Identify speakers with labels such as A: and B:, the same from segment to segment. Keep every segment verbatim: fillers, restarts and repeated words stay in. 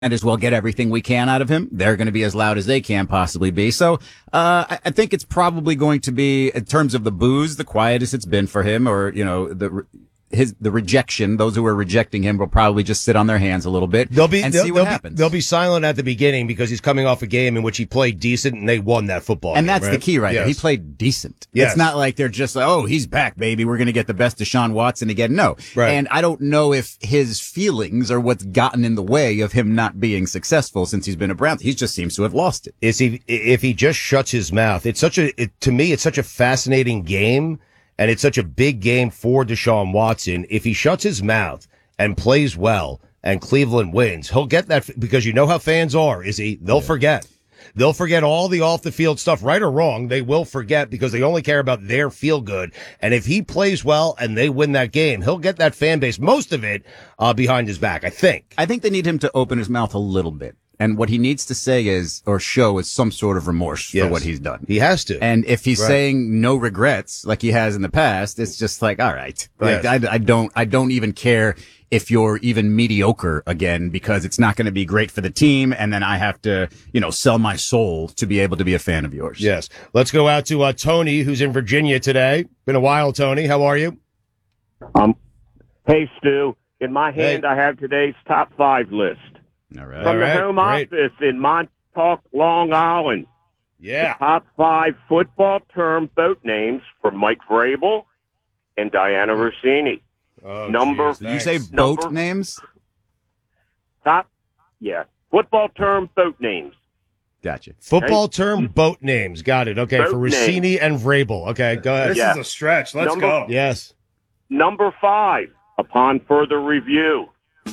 A: as well get everything we can out of him. They're going to be as loud as they can possibly be. So, uh, I, I think it's probably going to be, in terms of the boos, the quietest it's been for him, or, you know, the, his, the rejection. Those who are rejecting him will probably just sit on their hands a little bit
B: they'll be,
A: and
B: they'll,
A: see what
B: they'll
A: happens.
B: Be, they'll be silent at the beginning because he's coming off a game in which he played decent and they won that football
A: And
B: game,
A: that's
B: right?
A: the key right
B: yes.
A: there. He played decent.
B: Yes.
A: It's not like they're just like, oh, he's back, baby. We're going to get the best Deshaun Watson again. No.
B: Right.
A: And I don't know if his feelings are what's gotten in the way of him not being successful since he's been a Brown. He just seems to have lost it.
B: Is he, if he just shuts his mouth, it's such a, it, to me, it's such a fascinating game and it's such a big game for Deshaun Watson. If he shuts his mouth and plays well and Cleveland wins, he'll get that because you know how fans are, is he? They'll yeah. forget. They'll forget all the off the field stuff, right or wrong. They will forget because they only care about their feel good. And if he plays well and they win that game, he'll get that fan base, most of it, uh, behind his back, I think.
A: I think they need him to open his mouth a little bit. And what he needs to say is, or show is some sort of remorse
B: yes.
A: for what he's done.
B: He has to.
A: And if he's
B: right.
A: saying no regrets, like he has in the past, it's just like, all right. Like,
B: yes.
A: I, I don't, I don't even care if you're even mediocre again, because it's not going to be great for the team. And then I have to, you know, sell my soul to be able to be a fan of yours.
B: Yes. Let's go out to uh, Tony, who's in Virginia today. Been a while, Tony. How are you?
C: Um, hey, Stu. In my hand,
B: hey.
C: I have today's top five list.
A: All right.
C: From
B: All right.
C: the home
B: Great.
C: office in Montauk, Long Island.
B: Yeah.
C: The top five football term boat names for Mike Vrabel and Diana Rossini.
B: Oh,
C: Number.
B: geez,
A: Did you
B: thanks.
A: say boat
C: Number-
A: names?
C: Top, yeah. Football term boat names.
A: Gotcha.
B: Football term boat names. Got it. Okay.
C: Boat
B: for Rossini and Vrabel. Okay. Go ahead.
D: This
C: Yeah.
D: is a stretch. Let's
C: Number-
D: go.
B: Yes.
C: Number five, upon further review.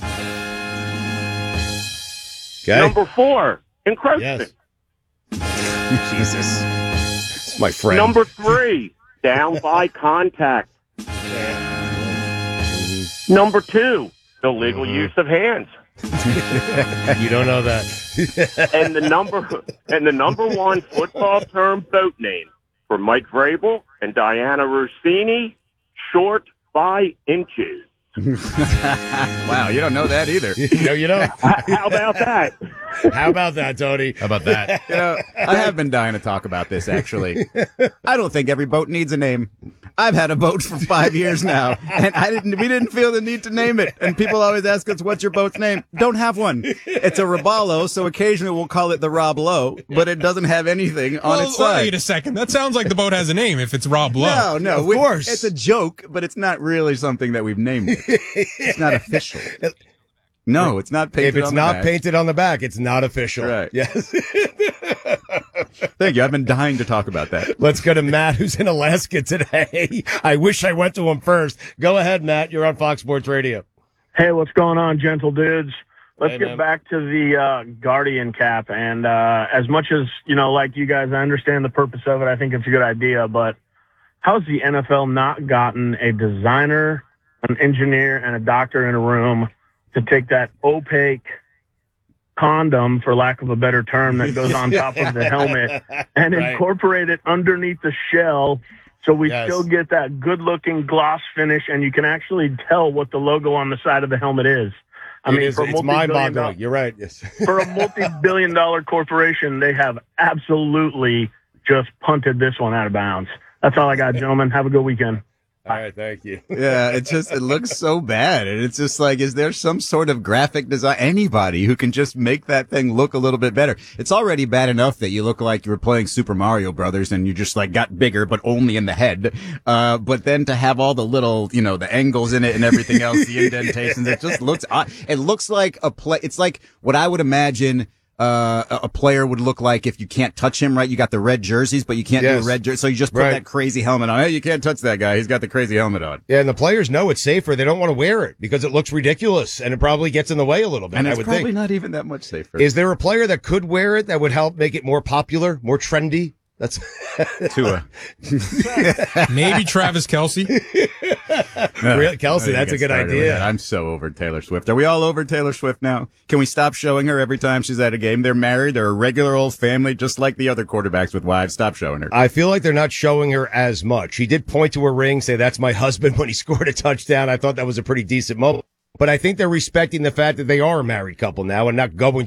B: Okay.
C: Number four, encroachment.
B: Yes. Jesus. It's my friend.
C: Number three, down by contact. Number two, illegal
B: Mhm.
C: use of hands.
B: You don't know that.
C: And the number and the number one football term boat name for Mike Vrabel and Diana Rossini, short by inches.
A: Wow, you don't know that either.
B: No, you don't.
C: How about that?
B: How about that, Tony?
A: How about that? You know, I have been dying to talk about this, actually. I don't think every boat needs a name. I've had a boat for five years now, and I didn't. We didn't feel the need to name it. And people always ask us, "What's your boat's name?" Don't have one. It's a Robalo, so occasionally we'll call it the Rob Lowe, but it doesn't have anything on
E: well,
A: its side.
E: Wait a second. That sounds like the boat has a name if it's Rob Lowe.
A: No, no,
B: Of
A: we-
B: course.
A: it's a joke, but it's not really something that we've named it. It's not official. No, it's not painted
B: If it's
A: on the
B: not
A: back.
B: painted on the back, it's not official.
A: Right.
B: Yes.
A: Thank you. I've been dying to talk about that.
B: Let's go to Matt, who's in Alaska today. I wish I went to him first. Go ahead, Matt. You're on Fox Sports Radio.
F: Hey, what's going on, gentle dudes? Let's
B: Hey,
F: get
B: man.
F: back to the uh, Guardian cap. And uh, as much as, you know, like you guys, I understand the purpose of it. I think it's a good idea. But how's the N F L not gotten a designer, an engineer, and a doctor in a room to take that opaque condom, for lack of a better term, that goes on top of the helmet and
B: Right.
F: incorporate it underneath the shell so we
B: Yes.
F: still get that good-looking gloss finish and you can actually tell what the logo on the side of the helmet is. I
B: It
F: mean,
B: is-
F: for a
B: it's
F: multi-billion
B: mind-boggling.
F: dollar,
B: You're right. Yes.
F: for a multi-billion dollar corporation, they have absolutely just punted this one out of bounds. That's all I got, gentlemen. Have a good weekend.
B: All right. Thank you.
A: Yeah, it just, it looks so bad. And it's just like, is there some sort of graphic design, anybody who can just make that thing look a little bit better? It's already bad enough that you look like you were playing Super Mario Brothers and you just like got bigger, but only in the head. Uh, but then to have all the little, you know, the angles in it and everything else, the indentations, it just looks odd. It looks like a play. It's like what I would imagine uh, a a player would look like if you can't touch him, right? You got the red jerseys, but you can't
B: Yes.
A: do a red jersey. So you just put
B: Right.
A: that crazy helmet on. Hey, you can't touch that guy. He's got the crazy helmet on.
B: Yeah, and the players know it's safer. They don't want to wear it because it looks ridiculous and it probably gets in the way a little bit.
A: And
B: I
A: it's
B: would
A: probably
B: think.
A: not even that much safer.
B: Is there a player that could wear it that would help make it more popular, more trendy? That's
A: Tua.
E: Maybe Travis Kelsey.
B: Really, Kelsey, that's a good idea.
A: I'm so over Taylor Swift. Are we all over Taylor Swift now? Can we stop showing her every time she's at a game? They're married. They're a regular old family, just like the other quarterbacks with wives. Stop showing her.
B: I feel like they're not showing her as much. He did point to her ring, say, "That's my husband," when he scored a touchdown. I thought that was a pretty decent moment. but I think they're respecting the fact that they are a married couple now and not going